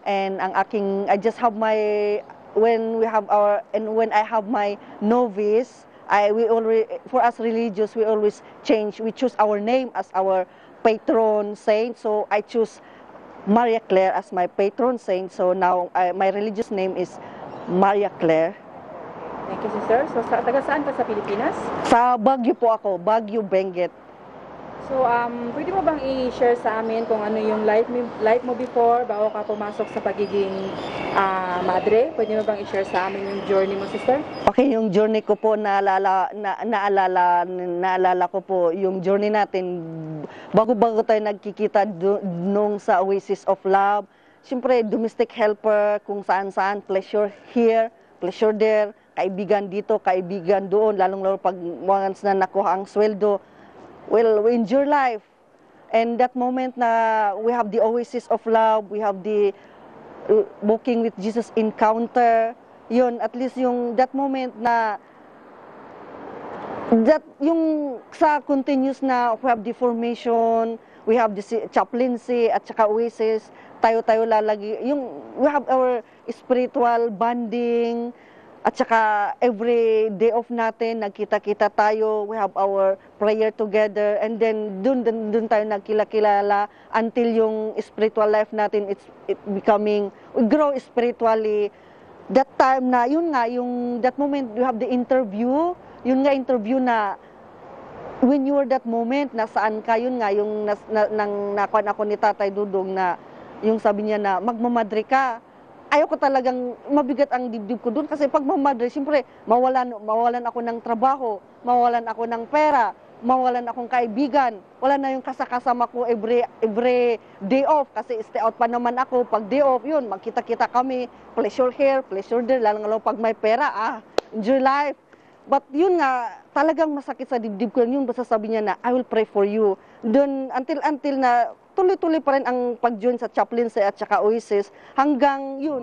and I just have my, when I have my novice, for us religious, we always change, we choose our name as our patron saint. So I choose Maria Claire as my patron saint. So now my religious name is Maria Claire. Thank you, sister. So, taga saan ka sa Pilipinas? Sa Baguio po ako, Baguio, Benguet. So, pwede mo bang i-share sa amin kung ano yung life mo before bago ka pumasok sa pagiging madre? Pwede mo bang i-share sa amin yung journey mo, sister? Okay, yung journey ko po, naalala ko po yung journey natin bago tayo nagkikita nung sa Oasis of Love. Siyempre, domestic helper, kung saan-saan, pleasure here, pleasure there, kaibigan dito, kaibigan doon, lalong-lalo pag once na nakuha ang sweldo. Well, we enjoy life. And that moment na we have the Oasis of Love, we have the Walking with Jesus encounter, yun, at least yung that moment na yung sa continuous na we have the formation, we have the chaplaincy at saka Oasis, tayo lalagi, yung we have our spiritual bonding, at saka every day off natin, nagkita-kita tayo, we have our prayer together, and then dun tayo nagkilala until yung spiritual life natin, it becoming, we grow spiritually. That time na, yun nga, yung that moment, you have the interview, yun nga interview na, when you were that moment, nasaan ka, yun nga, yung nakuha ako ni Tatay Dudong na, yung sabi niya na, magmamadre ka. Ayoko talagang mabigat ang dibdib ko doon kasi pag mamadre, siyempre mawalan ako ng trabaho, mawalan ako ng pera, mawalan akong kaibigan, wala na yung kasama ko every day off kasi stay out pa naman ako. Pag day off, yun, magkita-kita kami, pleasure here, pleasure there, lalo pag may pera, enjoy life. But yun nga, talagang masakit sa dibdib ko yun, basta sabi niya na, I will pray for you. Doon, until na, tuloy-tuloy pa rin ang pag-join sa chaplaincy at saka Oasis, hanggang yun.